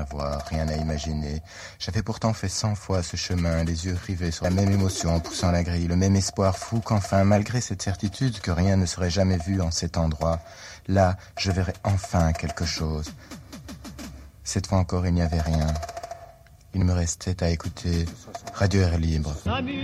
voir, rien à imaginer. J'avais pourtant fait 100 fois ce chemin, les yeux rivés sur la même émotion en poussant la grille, le même espoir fou qu'enfin, malgré cette certitude que rien ne serait jamais vu en cet endroit, là, je verrais enfin quelque chose. Cette fois encore, il n'y avait rien. Il me restait à écouter Radio Air Libre.